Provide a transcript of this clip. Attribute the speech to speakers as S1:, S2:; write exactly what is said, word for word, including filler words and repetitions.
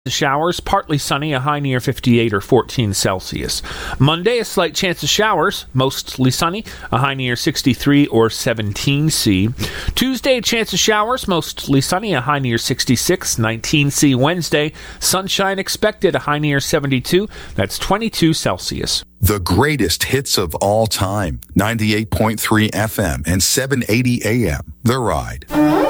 S1: Showers, partly sunny, a high near fifty-eight or fourteen Celsius. Monday, a slight chance of showers, mostly sunny, a high near sixty-three or seventeen C. Tuesday, a chance of showers, mostly sunny, a high near sixty-six, nineteen C. Wednesday, sunshine expected, a high near seventy-two, that's twenty-two Celsius.
S2: The greatest hits of all time, ninety-eight point three F M and seven eighty A M. The Ride.